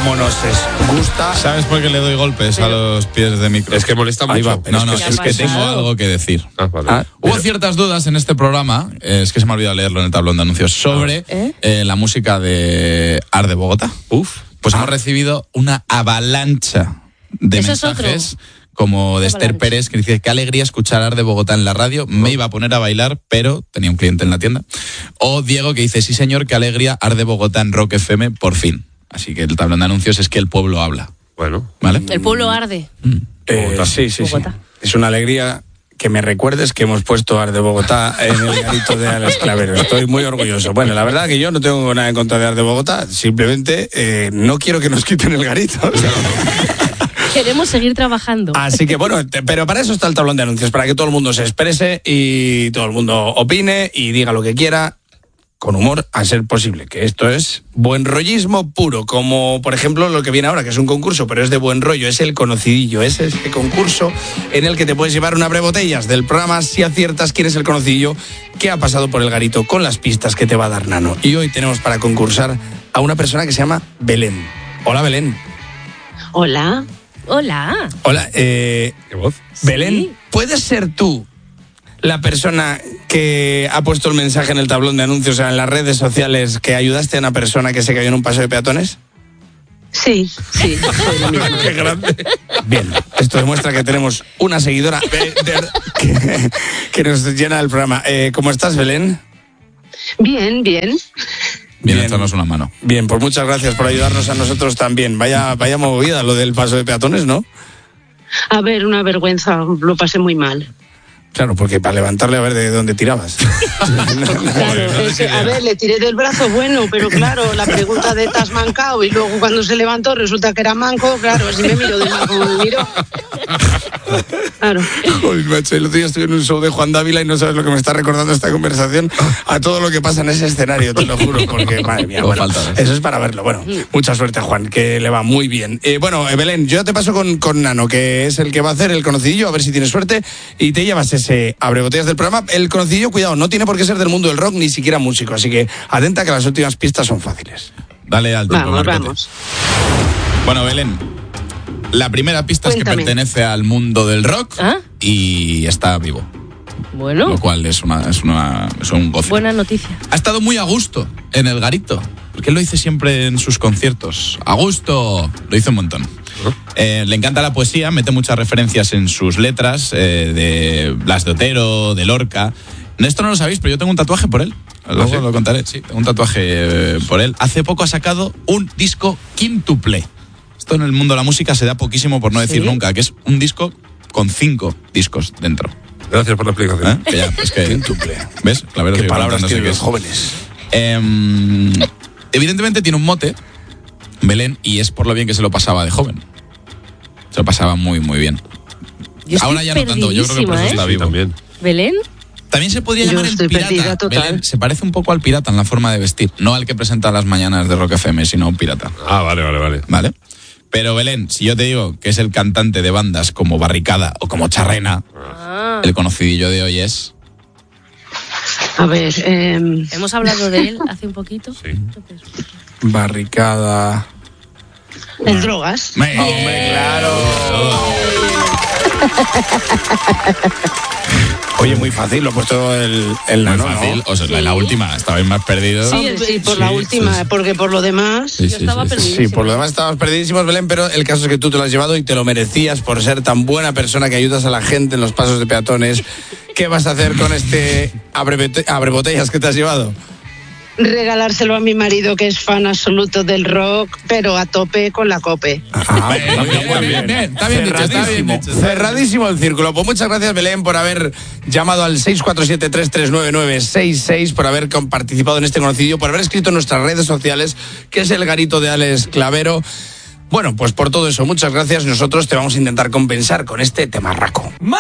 como nos gusta. ¿Sabes por qué le doy golpes a los pies de micro? Es que molesta mucho. Ahí va, Es que tengo algo que decir. Vale. Hubo ciertas dudas en este programa, es que se me ha olvidado leerlo en el tablón de anuncios, sobre la música de Arde Bogotá. Pues hemos recibido una avalancha de mensajes como de Esther Pérez, que dice: qué alegría escuchar Arde Bogotá en la radio, me iba a poner a bailar, pero tenía un cliente en la tienda. O Diego, que dice: sí señor, qué alegría, Arde Bogotá en Rock FM, por fin. Así que el tablón de anuncios es que el pueblo habla. Bueno. ¿Vale? El pueblo arde. Sí. Es una alegría que me recuerdes que hemos puesto Arde Bogotá en el garito de Alex Clavero. Estoy muy orgulloso. Bueno, la verdad que yo no tengo nada en contra de Arde Bogotá, simplemente no quiero que nos quiten el garito. O sea, Queremos seguir trabajando. así que bueno, pero para eso está el tablón de anuncios, para que todo el mundo se exprese y todo el mundo opine y diga lo que quiera, con humor a ser posible, que esto es buen rollismo puro, como por ejemplo lo que viene ahora, que es un concurso, pero es de buen rollo, es el conocidillo, es este concurso en el que te puedes llevar una abrebotellas del programa si aciertas quién es el conocidillo que ha pasado por el garito con las pistas que te va a dar Nano. Y hoy tenemos para concursar a una persona que se llama Belén. Hola, Belén. Hola. Hola. Hola, ¿Qué voz? Belén, Sí. ¿puedes ser tú la persona que ha puesto el mensaje en el tablón de anuncios, o sea, en las redes sociales, que ayudaste a una persona que se cayó en un paso de peatones? Sí, soy la misma. ¡Qué grande! Bien, esto demuestra que tenemos una seguidora que nos llena el programa. ¿Cómo estás, Belén? Bien. Bien, échanos una mano. Bien, pues muchas gracias por ayudarnos a nosotros también. Vaya movida lo del paso de peatones, ¿no? A ver, una vergüenza, lo pasé muy mal. Claro, porque para levantarle a ver de dónde tirabas. Claro, a ver, le tiré del brazo, bueno, pero claro, la pregunta de ¿te has mancado? Y luego cuando se levantó resulta que era manco, claro, así me miro de mal como me miro. Claro. Joder, macho, el otro día estuve en un show de Juan Dávila y no sabes lo que me está recordando esta conversación a todo lo que pasa en ese escenario, te lo juro, porque madre mía, bueno, eso es para verlo. Bueno, mucha suerte a Juan, que le va muy bien. Bueno, Belén, yo te paso con Nano, que es el que va a hacer el conocidillo, a ver si tienes suerte, y te llevas ese abrebotellas del programa. El conocidillo, cuidado, no tiene por qué ser del mundo del rock, ni siquiera músico, así que atenta que las últimas pistas son fáciles. Dale al tiempo, Marcote. Vamos. Bueno, Belén, la primera pista Cuéntame. es que pertenece al mundo del rock y está vivo. Bueno, Lo cual es un gozo. buena noticia. Ha estado muy a gusto en el garito, porque él lo dice siempre en sus conciertos. A gusto, lo dice un montón. Le encanta la poesía, mete muchas referencias en sus letras, de Blas de Otero, de Lorca. Esto no lo sabéis, pero yo tengo un tatuaje por él. Luego lo contaré, sí, tengo un tatuaje por él. Hace poco ha sacado un disco quíntuple. Esto en el mundo de la música se da poquísimo, por no decir nunca, que es un disco con 5 discos dentro. Gracias por la explicación. Que ya, es que, Quíntuple. ¿ves? Clavero ¿Qué sigue palabras preguntando si tienen los qué es. jóvenes? Evidentemente tiene un mote, Belén, y es por lo bien que se lo pasaba de joven. Se lo pasaba muy, muy bien. Yo estoy Ahora ya no tanto, yo creo que por eso está perdidísima, vivo. También. ¿Belén? También se podría Yo llamar el estoy pirata. perdida total. Belén, se parece un poco al pirata en la forma de vestir. No al que presenta las mañanas de Rock FM, sino un pirata. Ah, vale. ¿Vale? Pero Belén, si yo te digo que es el cantante de bandas como Barricada o como Charrena, el conocidillo de hoy es... A ver, Hemos hablado de él hace un poquito. Sí. Entonces, Barricada. en drogas. ¡Hombre, claro! Oye, muy fácil, lo he puesto el Muy Nano, fácil. ¿no? O sea, la última, estabais más perdidos. Sí, Y por la última, porque por lo demás... Sí, yo estaba perdidísima. Sí, por lo demás estábamos perdidísimos, Belén, pero el caso es que tú te lo has llevado y te lo merecías por ser tan buena persona que ayudas a la gente en los pasos de peatones. ¿Qué vas a hacer con este abrebotellas que te has llevado? Regalárselo a mi marido, que es fan absoluto del rock, pero a tope con la COPE. Bien. Está bien dicho, está bien dicho. Cerradísimo el círculo. Pues muchas gracias, Belén, por haber llamado al 647-339966, por haber participado en este conocidillo, por haber escrito en nuestras redes sociales, que es el garito de Alex Clavero. Bueno, pues por todo eso, muchas gracias. Nosotros te vamos a intentar compensar con este temarraco.